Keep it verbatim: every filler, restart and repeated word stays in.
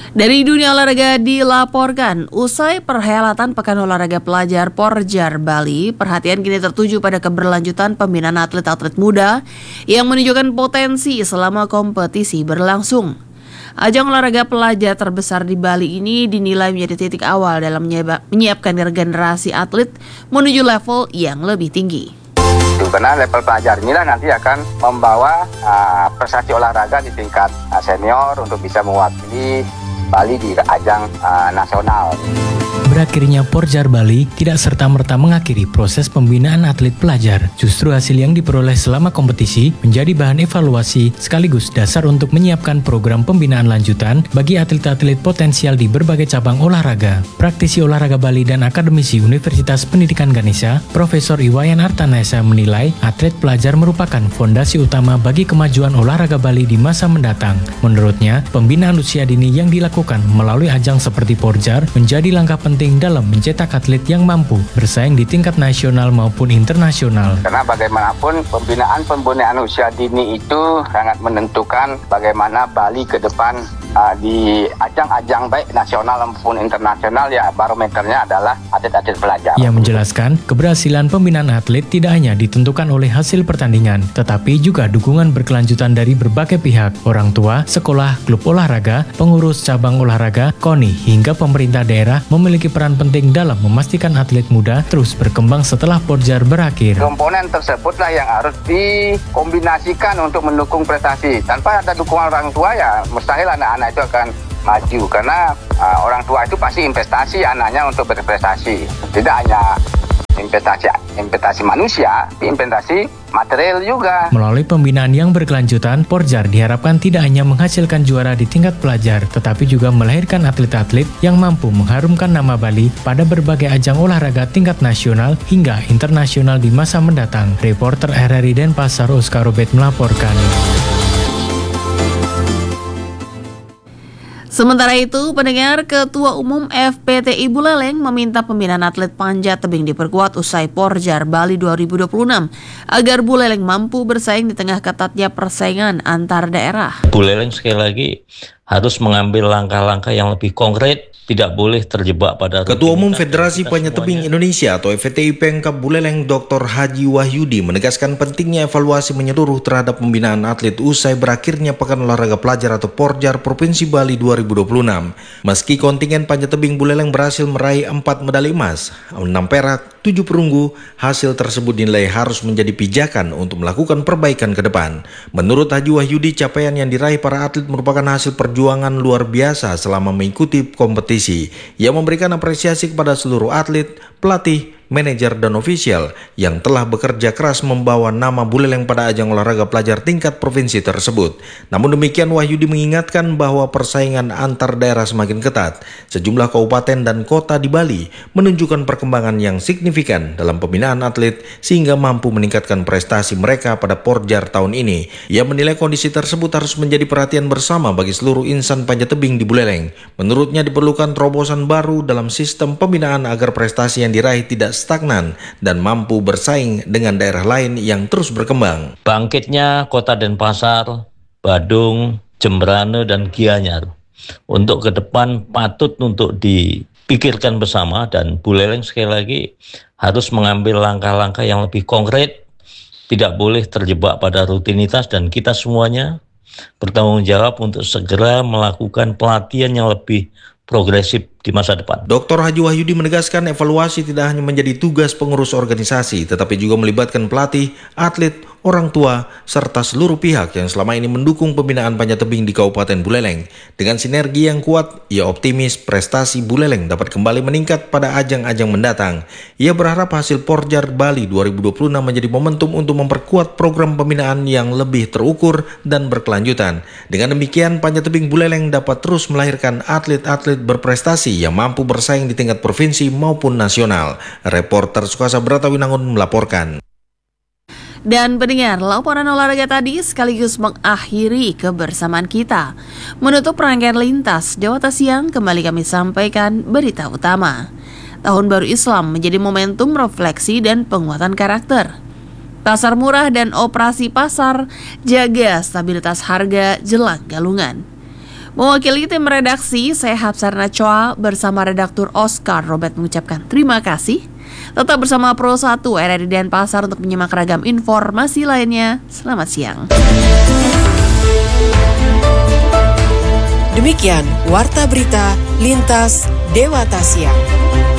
Dari dunia olahraga dilaporkan, usai perhelatan Pekan Olahraga Pelajar Porjar Bali, perhatian kini tertuju pada keberlanjutan pembinaan atlet-atlet muda yang menunjukkan potensi selama kompetisi berlangsung. Ajang olahraga pelajar terbesar di Bali ini dinilai menjadi titik awal dalam menyiapkan generasi atlet menuju level yang lebih tinggi. Karena level pelajar inilah nanti akan membawa uh, prestasi olahraga di tingkat uh, senior untuk bisa mewakili Bali di ajang uh, nasional. Berakhirnya Porjar Bali tidak serta-merta mengakhiri proses pembinaan atlet pelajar. Justru hasil yang diperoleh selama kompetisi menjadi bahan evaluasi sekaligus dasar untuk menyiapkan program pembinaan lanjutan bagi atlet-atlet potensial di berbagai cabang olahraga. Praktisi olahraga Bali dan akademisi Universitas Pendidikan Ganesha, Profesor Iwayan Artanesa menilai atlet pelajar merupakan fondasi utama bagi kemajuan olahraga Bali di masa mendatang. Menurutnya, pembinaan usia dini yang dilakukan melalui ajang seperti Porjar menjadi langkah penting dalam mencetak atlet yang mampu bersaing di tingkat nasional maupun internasional. Karena bagaimanapun pembinaan pembinaan usia dini itu sangat menentukan bagaimana Bali ke depan uh, di ajang-ajang baik nasional maupun internasional, ya barometernya adalah atlet-atlet pelajar. Ia menjelaskan keberhasilan pembinaan atlet tidak hanya ditentukan oleh hasil pertandingan, tetapi juga dukungan berkelanjutan dari berbagai pihak, orang tua, sekolah, klub olahraga, pengurus cabang olahraga, K O N I, hingga pemerintah daerah memiliki peran penting dalam memastikan atlet muda terus berkembang setelah Porjar berakhir. Komponen tersebutlah yang harus dikombinasikan untuk mendukung prestasi. Tanpa ada dukungan orang tua, ya mustahil anak-anak itu akan maju. Karena uh, orang tua itu pasti investasi anaknya untuk berprestasi. Tidak hanya investasi investasi manusia, tapi investasi material juga. Melalui pembinaan yang berkelanjutan, Porjar diharapkan tidak hanya menghasilkan juara di tingkat pelajar, tetapi juga melahirkan atlet-atlet yang mampu mengharumkan nama Bali pada berbagai ajang olahraga tingkat nasional hingga internasional di masa mendatang. Reporter R R I Denpasar Oscar Robert melaporkan. Sementara itu, pendengar, Ketua Umum F P T I Buleleng meminta pembinaan atlet panjat tebing diperkuat usai Porjar Bali dua ribu dua puluh enam agar Buleleng mampu bersaing di tengah ketatnya persaingan antar daerah. Buleleng sekali lagi harus mengambil langkah-langkah yang lebih konkret, tidak boleh terjebak pada Ketua Umum Federasi Panjat Tebing Indonesia atau F P T I Pemkab Buleleng Doktor Haji Wahyudi menegaskan pentingnya evaluasi menyeluruh terhadap pembinaan atlet usai berakhirnya Pekan Olahraga Pelajar atau Porjar Provinsi Bali dua ribu dua puluh enam. Meski kontingen panjat tebing Buleleng berhasil meraih empat medali emas, enam perak, tujuh perunggu, hasil tersebut dinilai harus menjadi pijakan untuk melakukan perbaikan ke depan. Menurut Haji Wahyudi, capaian yang diraih para atlet merupakan hasil perjuangan luar biasa selama mengikuti kompetisi. Ia memberikan apresiasi kepada seluruh atlet, pelatih, manajer, dan ofisial yang telah bekerja keras membawa nama Buleleng pada ajang olahraga pelajar tingkat provinsi tersebut. Namun demikian, Wahyudi mengingatkan bahwa persaingan antar daerah semakin ketat. Sejumlah kabupaten dan kota di Bali menunjukkan perkembangan yang signifikan dalam pembinaan atlet sehingga mampu meningkatkan prestasi mereka pada Porjar tahun ini. Ia menilai kondisi tersebut harus menjadi perhatian bersama bagi seluruh insan panjat tebing di Buleleng. Menurutnya diperlukan terobosan baru dalam sistem pembinaan agar prestasi yang diraih tidak stagnan dan mampu bersaing dengan daerah lain yang terus berkembang. Bangkitnya Kota Denpasar, Badung, Jemberane, dan Gianyar untuk ke depan patut untuk dipikirkan bersama, dan Buleleng sekali lagi harus mengambil langkah-langkah yang lebih konkret, tidak boleh terjebak pada rutinitas, dan kita semuanya bertanggung jawab untuk segera melakukan pelatihan yang lebih progresif di masa depan. Doktor Haji Wahyudi menegaskan evaluasi tidak hanya menjadi tugas pengurus organisasi, tetapi juga melibatkan pelatih, atlet, orang tua, serta seluruh pihak yang selama ini mendukung pembinaan panjat tebing di Kabupaten Buleleng. Dengan sinergi yang kuat, ia optimis prestasi Buleleng dapat kembali meningkat pada ajang-ajang mendatang. Ia berharap hasil Porjar Bali dua ribu dua puluh enam menjadi momentum untuk memperkuat program pembinaan yang lebih terukur dan berkelanjutan. Dengan demikian, panjat tebing Buleleng dapat terus melahirkan atlet-atlet berprestasi yang mampu bersaing di tingkat provinsi maupun nasional. Reporter Sukasa Bratawinangun melaporkan. Dan pendengar, laporan olahraga tadi sekaligus mengakhiri kebersamaan kita. Menutup rangkaian lintas Dewata Siang, kembali kami sampaikan berita utama. Tahun Baru Islam menjadi momentum refleksi dan penguatan karakter. Pasar murah dan operasi pasar, jaga stabilitas harga jelang galungan. Mewakili tim redaksi, saya Hapsarna Choa bersama redaktur Oscar Robert mengucapkan terima kasih. Tetap bersama Pro satu R R I Denpasar untuk menyimak ragam informasi lainnya. Selamat siang. Demikian Warta Berita Lintas Dewata Siang.